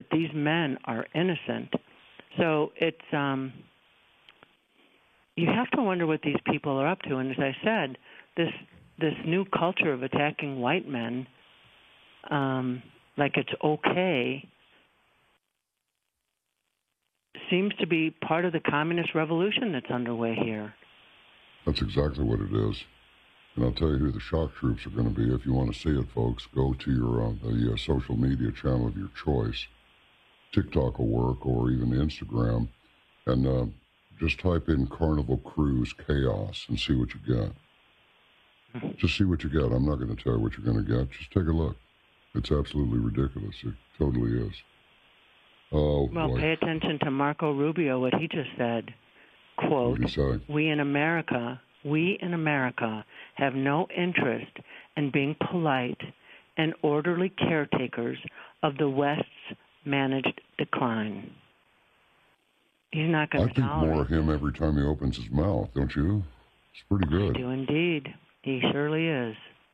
these men are innocent. So it's you have to wonder what these people are up to. And as I said, this new culture of attacking white men, like it's okay, seems to be part of the communist revolution that's underway here. That's exactly what it is. And I'll tell you who the shock troops are going to be. If you want to see it, folks, go to your the social media channel of your choice. TikTok will work, or even Instagram, and just type in Carnival Cruise Chaos and see what you get. Just see what you get. I'm not going to tell you what you're going to get. Just take a look. It's absolutely ridiculous. It totally is. Oh, well, boy. Pay attention to Marco Rubio, what he just said. Quote, we in America have no interest in being polite and orderly caretakers of the West's managed decline. He's not going to tolerate. I think more of him every time he opens his mouth, don't you? It's pretty good. I do indeed. He surely is.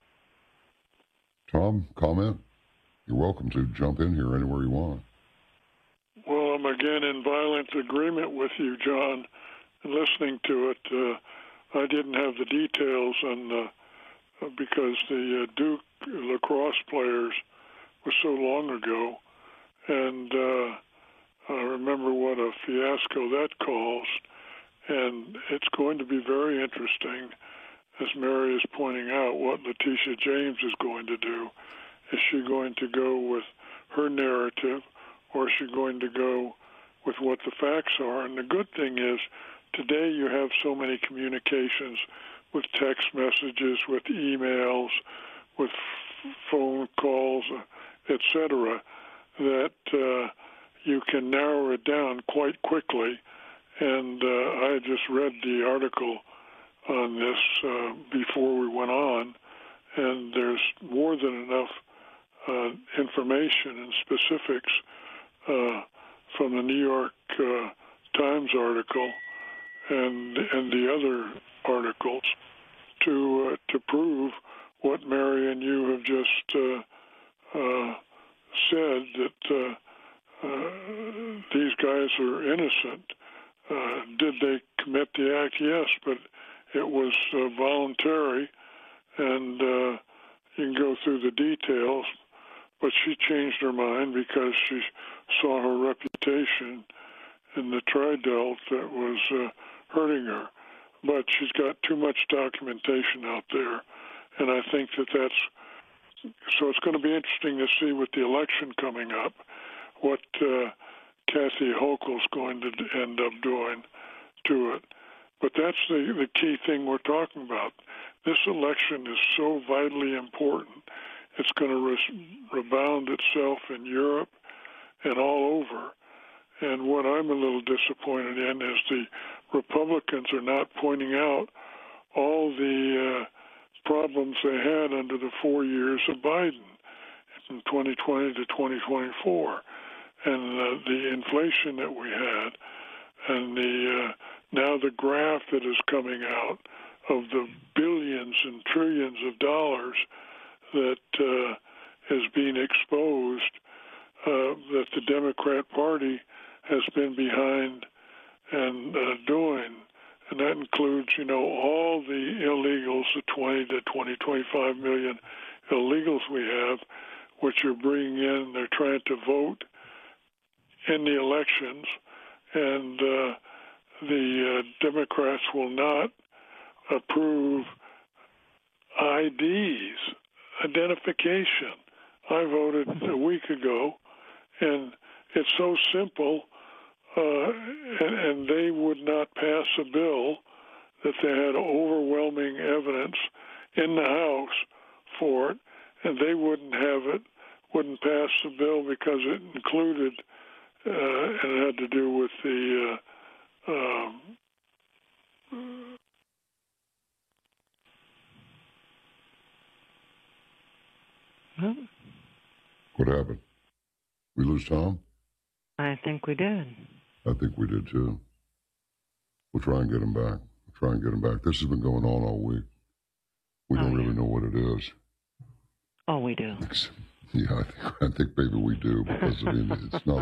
Tom, comment? You're welcome to jump in here anywhere you want. Well, I'm again in violent agreement with you, John. And listening to it, I didn't have the details on because the Duke lacrosse players was so long ago, and I remember what a fiasco that caused. And it's going to be very interesting, as Mary is pointing out, what Letitia James is going to do. Is she going to go with her narrative, or is she going to go with what the facts are? And the good thing is, today you have so many communications with text messages, with emails, with phone calls, etc., that you can narrow it down quite quickly. And I just read the article on this before we went on, and there's more than enough information and specifics from the New York Times article and the other articles to prove what Mary and you have just said, that these guys are innocent. Did they commit the act? Yes, but it was voluntary, and you can go through the details. But she changed her mind because she saw her reputation in the Tri-Delt that was hurting her. But she's got too much documentation out there, and I think that's... So it's going to be interesting to see with the election coming up what Kathy Hochul's going to end up doing to it. But that's the key thing we're talking about. This election is so vitally important. It's going to rebound itself in Europe and all over. And what I'm a little disappointed in is the Republicans are not pointing out all the problems they had under the 4 years of Biden from 2020 to 2024. And the inflation that we had, and now the graph that is coming out of the billions and trillions of dollars that is being exposed, that the Democrat Party has been behind and doing. And that includes, all the illegals, the 20 to 25 million illegals we have, which are bringing in, they're trying to vote in the elections, and the Democrats will not approve IDs, identification. I voted a week ago, and it's so simple, and they would not pass a bill that they had overwhelming evidence in the House for it, and they wouldn't pass the bill because it included and it had to do with the What happened? We lose Tom? I think we did. I think we did too. We'll try and get him back. This has been going on all week. We don't really know what it is. Oh, we do. Yeah, I think maybe we do, because it's not